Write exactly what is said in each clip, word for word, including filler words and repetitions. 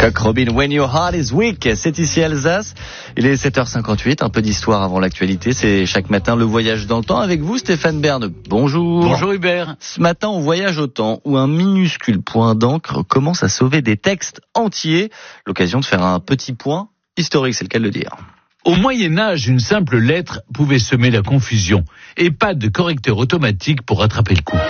Chuck Robin, When Your Heart is Weak, c'est ici Alsace. Il est sept heures cinquante-huit, un peu d'histoire avant l'actualité. C'est chaque matin le voyage dans le temps avec vous, Stéphane Bern. Bonjour. Bonjour Hubert. Ce matin, on voyage au temps où un minuscule point d'encre commence à sauver des textes entiers. L'occasion de faire un petit point historique, c'est le cas de le dire. Au Moyen-Âge, une simple lettre pouvait semer la confusion et pas de correcteur automatique pour rattraper le coup.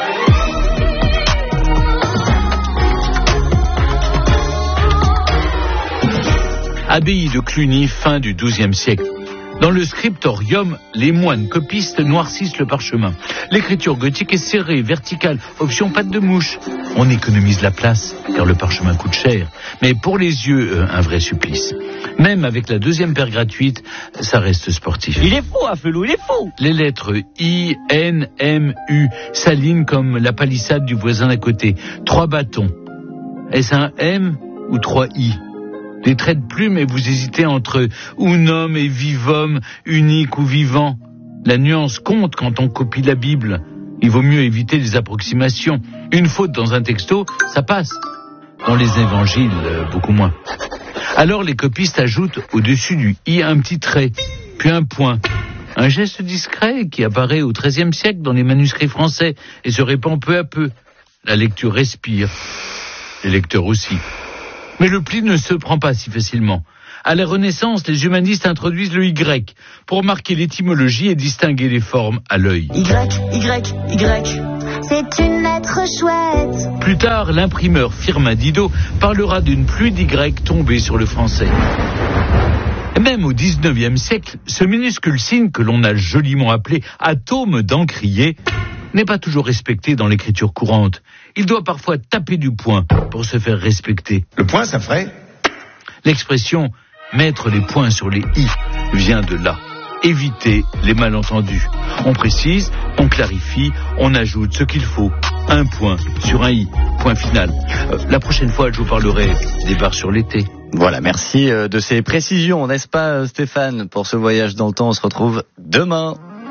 Abbaye de Cluny, fin du douzième siècle. Dans le scriptorium, les moines copistes noircissent le parchemin. L'écriture gothique est serrée, verticale, option patte de mouche. On économise la place, car le parchemin coûte cher. Mais pour les yeux, euh, un vrai supplice. Même avec la deuxième paire gratuite, ça reste sportif. Il est fou, Afelou, il est fou. Les lettres I, N, M, U s'alignent comme la palissade du voisin d'à côté. Trois bâtons. Est-ce un M ou trois I ? Des traits de plume et vous hésitez entre unum et vivum, unique ou vivant. La nuance compte quand on copie la Bible. Il vaut mieux éviter les approximations. Une faute dans un texto, ça passe. Dans les évangiles, beaucoup moins. Alors les copistes ajoutent au-dessus du i un petit trait, puis un point. Un geste discret qui apparaît au treizième siècle dans les manuscrits français et se répand peu à peu. La lecture respire. Les lecteurs aussi. Mais le pli ne se prend pas si facilement. À la Renaissance, les humanistes introduisent le Y pour marquer l'étymologie et distinguer les formes à l'œil. Y, Y, Y, c'est une lettre chouette. Plus tard, l'imprimeur Firmin Didot parlera d'une pluie d'Y tombée sur le français. Et même au dix-neuvième siècle, ce minuscule signe que l'on a joliment appelé atome d'encrier n'est pas toujours respecté dans l'écriture courante. Il doit parfois taper du poing pour se faire respecter. Le point, ça ferait ? L'expression « mettre les points sur les i » vient de là. Éviter les malentendus. On précise, on clarifie, on ajoute ce qu'il faut. Un point sur un i. Point final. Euh, la prochaine fois, je vous parlerai des bars sur l'été. Voilà, merci de ces précisions, n'est-ce pas Stéphane, pour ce voyage dans le temps. On se retrouve demain.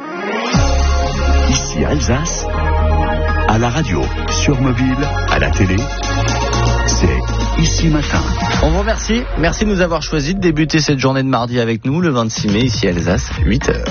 Ici Alsace, à la radio, sur mobile, à la télé, c'est Ici Matin. On vous remercie, merci de nous avoir choisi de débuter cette journée de mardi avec nous, le vingt-six mai, ici à Alsace, huit heures.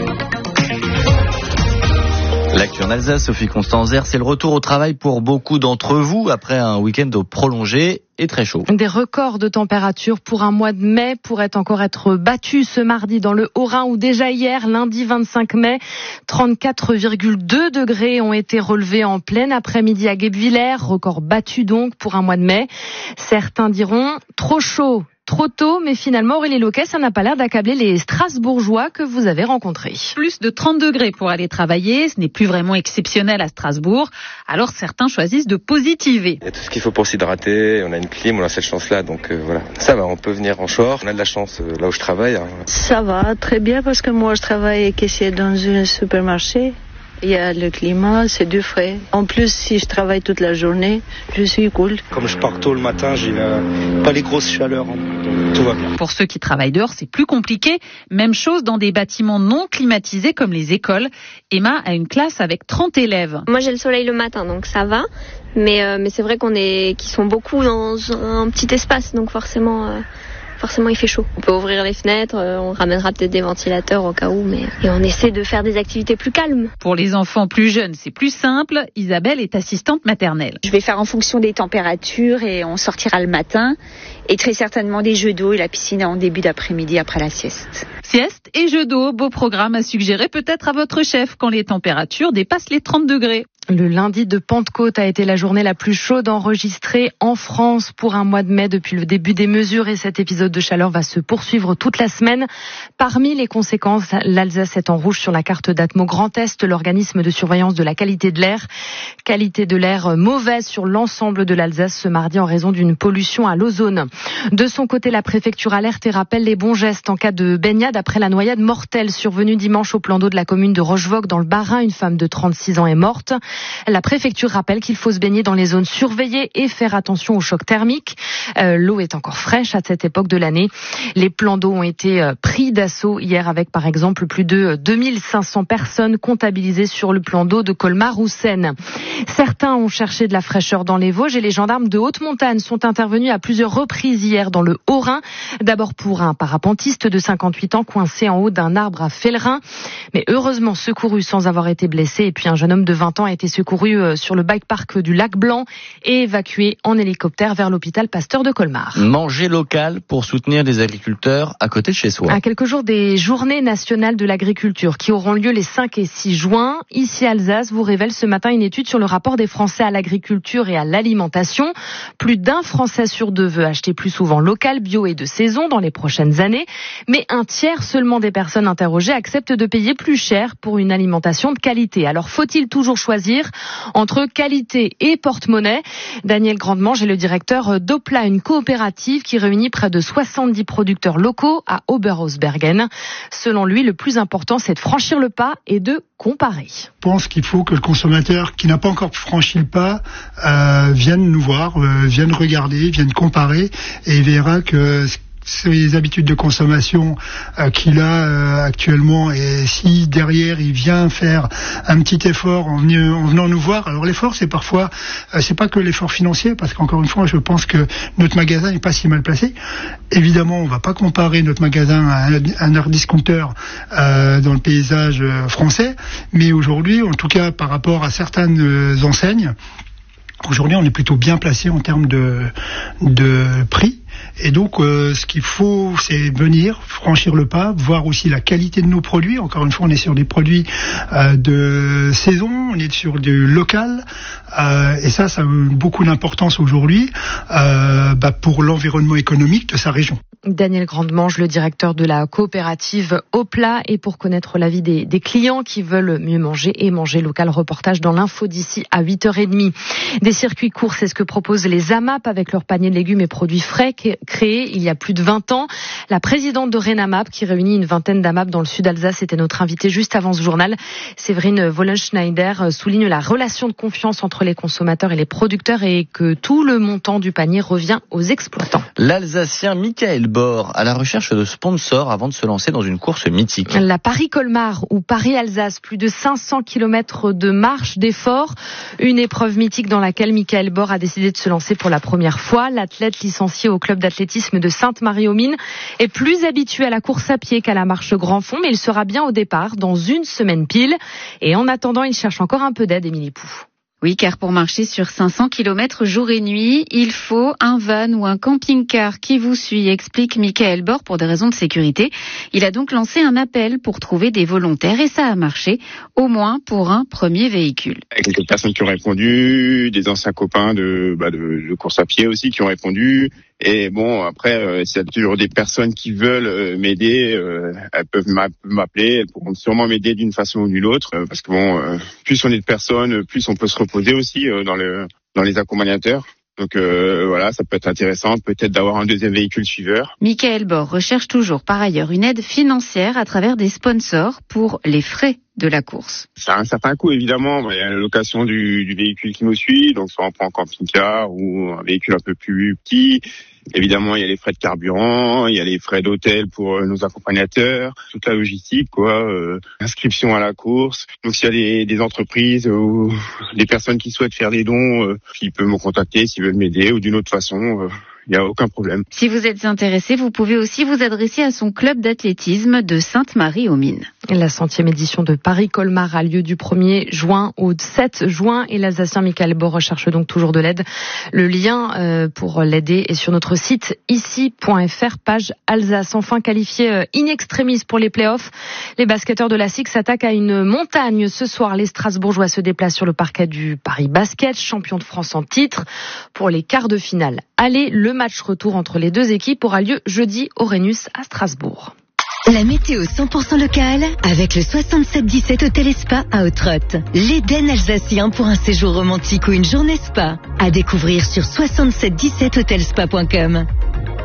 L'actu en Alsace, Sophie Constanzer, c'est le retour au travail pour beaucoup d'entre vous après un week-end prolongé et très chaud. Des records de température pour un mois de mai pourraient encore être battus ce mardi dans le Haut-Rhin où déjà hier, lundi vingt-cinq mai, trente-quatre virgule deux degrés ont été relevés en plein après-midi à Guebwiller, record battu donc pour un mois de mai. Certains diront trop chaud. Trop tôt, mais finalement, Aurélie Loquet, ça n'a pas l'air d'accabler les Strasbourgeois que vous avez rencontrés. Plus de trente degrés pour aller travailler, ce n'est plus vraiment exceptionnel à Strasbourg. Alors certains choisissent de positiver. Il y a tout ce qu'il faut pour s'hydrater, on a une clim, on a cette chance-là, donc euh, voilà. Ça va, on peut venir en short, on a de la chance euh, là où je travaille. Hein. Ça va, très bien, parce que moi je travaille caissier dans un supermarché. Il y a le climat, c'est du frais. En plus, si je travaille toute la journée, je suis cool. Comme je pars tôt le matin, j'ai la... pas les grosses chaleurs, donc tout va bien. Pour ceux qui travaillent dehors, c'est plus compliqué. Même chose dans des bâtiments non climatisés comme les écoles. Emma a une classe avec trente élèves. Moi, j'ai le soleil le matin, donc ça va. Mais, euh, mais c'est vrai qu'on est, qu'ils sont beaucoup dans un petit espace, donc forcément... Euh... Forcément, il fait chaud. On peut ouvrir les fenêtres, on ramènera peut-être des ventilateurs au cas où, mais et on essaie de faire des activités plus calmes. Pour les enfants plus jeunes, c'est plus simple. Isabelle est assistante maternelle. Je vais faire en fonction des températures et on sortira le matin. Et très certainement des jeux d'eau et la piscine en début d'après-midi après la sieste. Sieste et jeux d'eau, beau programme à suggérer peut-être à votre chef quand les températures dépassent les trente degrés. Le lundi de Pentecôte a été la journée la plus chaude enregistrée en France pour un mois de mai depuis le début des mesures et cet épisode de chaleur va se poursuivre toute la semaine. Parmi les conséquences, l'Alsace est en rouge sur la carte d'Atmo Grand Est, l'organisme de surveillance de la qualité de l'air. Qualité de l'air mauvaise sur l'ensemble de l'Alsace ce mardi en raison d'une pollution à l'ozone. De son côté, la préfecture alerte et rappelle les bons gestes en cas de baignade après la noyade mortelle survenue dimanche au plan d'eau de la commune de Rochevogue dans le Bas-Rhin. Une femme de trente-six ans est morte. La préfecture rappelle qu'il faut se baigner dans les zones surveillées et faire attention au choc thermique. Euh, l'eau est encore fraîche à cette époque de l'année. Les plans d'eau ont été euh, pris d'assaut hier avec par exemple plus de deux mille cinq cents personnes comptabilisées sur le plan d'eau de Colmar-Roussenne. Certains ont cherché de la fraîcheur dans les Vosges et les gendarmes de haute montagne sont intervenus à plusieurs reprises hier dans le Haut-Rhin. D'abord pour un parapentiste de cinquante-huit ans coincé en haut d'un arbre à Fellerin, mais heureusement secouru sans avoir été blessé. Et puis un jeune homme de vingt ans a été secouru sur le bike park du Lac Blanc et évacué en hélicoptère vers l'hôpital Pasteur de Colmar. Manger local pour soutenir les agriculteurs à côté de chez soi. À quelques jours des Journées nationales de l'agriculture qui auront lieu les cinq et six juin, ici Alsace vous révèle ce matin une étude sur le rapport des Français à l'agriculture et à l'alimentation. Plus d'un Français sur deux veut acheter plus souvent local, bio et de saison dans les prochaines années, mais un tiers seulement des personnes interrogées acceptent de payer plus cher pour une alimentation de qualité. Alors faut-il toujours choisir entre qualité et porte-monnaie? Daniel Grandmange est le directeur d'Opla, une coopérative qui réunit près de soixante-dix producteurs locaux à Oberhausbergen. Selon lui, le plus important, c'est de franchir le pas et de comparer. Je pense qu'il faut que le consommateur qui n'a pas encore franchi le pas euh, vienne nous voir, euh, vienne regarder, vienne comparer et il verra que ses habitudes de consommation euh, qu'il a euh, actuellement, et si derrière il vient faire un petit effort en, venu, en venant nous voir, alors l'effort c'est parfois euh, c'est pas que l'effort financier, parce qu'encore une fois je pense que notre magasin n'est pas si mal placé. Évidemment on va pas comparer notre magasin à un, un hard discounter euh, dans le paysage euh, français, mais aujourd'hui en tout cas par rapport à certaines euh, enseignes, aujourd'hui on est plutôt bien placé en termes de, de prix. Et donc, euh, ce qu'il faut, c'est venir, franchir le pas, voir aussi la qualité de nos produits. Encore une fois, on est sur des produits euh, de saison, on est sur du local, euh, et ça, ça a beaucoup d'importance aujourd'hui euh, bah, pour l'environnement économique de sa région. Daniel Grandmange, le directeur de la coopérative Opla, et pour connaître l'avis des, des clients qui veulent mieux manger et manger local, reportage dans l'info d'ici à huit heures trente. Des circuits courts, c'est ce que proposent les A M A P avec leur panier de légumes et produits frais créé il y a plus de vingt ans. La présidente de Renamap, qui réunit une vingtaine d'A M A P dans le sud d'Alsace, était notre invitée juste avant ce journal. Séverine Wollenschneider souligne la relation de confiance entre les consommateurs et les producteurs et que tout le montant du panier revient aux exploitants. L'Alsacien Michael Bor à la recherche de sponsors avant de se lancer dans une course mythique. La Paris-Colmar ou Paris-Alsace, plus de cinq cents kilomètres de marche, d'effort. Une épreuve mythique dans laquelle Michael Bor a décidé de se lancer pour la première fois. L'athlète licencié au club d'athlétisme de Sainte-Marie-aux-Mines est plus habitué à la course à pied qu'à la marche grand fond, mais il sera bien au départ dans une semaine pile. Et en attendant, il cherche encore un peu d'aide, Émilie Pou. Oui, car pour marcher sur cinq cents kilomètres jour et nuit, il faut un van ou un camping-car qui vous suit, explique Michael Bor pour des raisons de sécurité. Il a donc lancé un appel pour trouver des volontaires et ça a marché, au moins pour un premier véhicule. Il y a quelques personnes qui ont répondu, des anciens copains de, bah de, de course à pied aussi qui ont répondu. Et bon, après, euh, s'il y a toujours des personnes qui veulent euh, m'aider, euh, elles peuvent m'appeler, elles pourront sûrement m'aider d'une façon ou d'une autre, euh, parce que bon, euh, plus on est de personnes, plus on peut se reposer aussi euh, dans le dans les accompagnateurs. Donc euh, voilà, ça peut être intéressant, peut-être d'avoir un deuxième véhicule suiveur. Michael Bor recherche toujours par ailleurs une aide financière à travers des sponsors pour les frais de la course. Ça a un certain coût évidemment, il y a la location du, du véhicule qui nous suit, donc soit on prend un camping-car ou un véhicule un peu plus petit. Évidemment, il y a les frais de carburant, il y a les frais d'hôtel pour nos accompagnateurs, toute la logistique, quoi, euh, inscription à la course. Donc, s'il y a des, des entreprises ou des personnes qui souhaitent faire des dons, euh, qui peuvent me contacter, s'ils veulent m'aider ou d'une autre façon, euh, il n'y a aucun problème. Si vous êtes intéressé, vous pouvez aussi vous adresser à son club d'athlétisme de Sainte-Marie-aux-Mines. La centième édition de Paris-Colmar a lieu du premier juin au sept juin et l'Alsacien Michael Bor recherche donc toujours de l'aide. Le lien euh, pour l'aider est sur notre site ici point f r, page Alsace. Enfin, qualifié euh, in extremis pour les playoffs, les basketteurs de la S I C s'attaquent à une montagne. Ce soir, les Strasbourgeois se déplacent sur le parquet du Paris Basket, champion de France en titre, pour les quarts de finale. Allez, le match retour entre les deux équipes aura lieu jeudi au Rhenus à Strasbourg. La météo cent pour cent locale avec le soixante-sept dix-sept Hôtel et Spa à Autrotte. L'Éden alsacien pour un séjour romantique ou une journée spa. À découvrir sur soixante-sept dix-sept hôtel spa point com.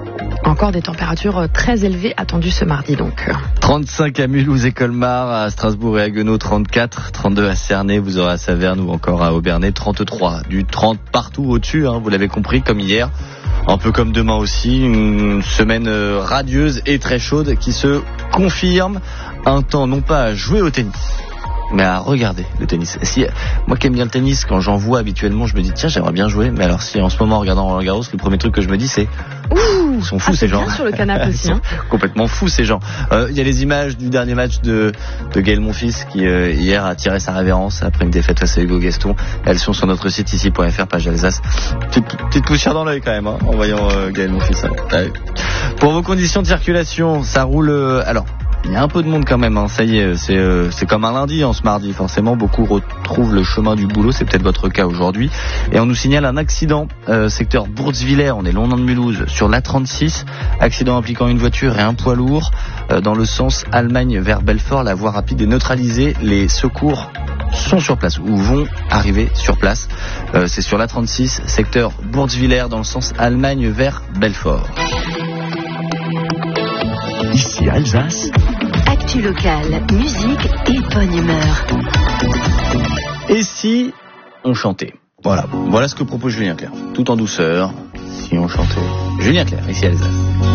Encore des températures très élevées attendues ce mardi donc. trente-cinq à Mulhouse et Colmar, à Strasbourg et Haguenau trente-quatre, trente-deux à Cernay, vous aurez à Saverne ou encore à Aubernais trente-trois. Du trente partout au-dessus, hein, vous l'avez compris, comme hier. Un peu comme demain aussi, une semaine radieuse et très chaude qui se confirme. Un temps non pas à jouer au tennis, mais à regarder le tennis. Si, moi qui aime bien le tennis, quand j'en vois habituellement, je me dis tiens, j'aimerais bien jouer. Mais alors si en ce moment en regardant Roland Garros, le premier truc que je me dis c'est ouh, ils sont fous ah, ces gens. Bien sur le canapé aussi. Hein. Complètement fous ces gens. Il euh, y a les images du dernier match de, de Gaël Monfils qui euh, hier a tiré sa révérence après une défaite face à Hugo Gaston. Elles sont sur notre site ici point f r, page Alsace. Petite, petite poussière dans l'œil quand même hein, en voyant euh, Gaël Monfils. Hein. Ouais. Pour vos conditions de circulation, ça roule. Euh, alors. Il y a un peu de monde quand même, hein. Ça y est, c'est, euh, c'est comme un lundi en ce mardi, forcément, beaucoup retrouvent le chemin du boulot, c'est peut-être votre cas aujourd'hui. Et on nous signale un accident, euh, secteur Bourtzwiller, on est loin de Mulhouse, sur l'A trente-six, accident impliquant une voiture et un poids lourd, euh, dans le sens Allemagne vers Belfort, la voie rapide est neutralisée, les secours sont sur place, ou vont arriver sur place. Euh, c'est sur l'A trente-six, secteur Bourtzwiller, dans le sens Allemagne vers Belfort. Ici Alsace. Actu locale, musique et bonne humeur. Et si on chantait? Voilà, voilà ce que propose Julien Clerc. Tout en douceur, si on chantait. Julien Clerc, ici Alsace.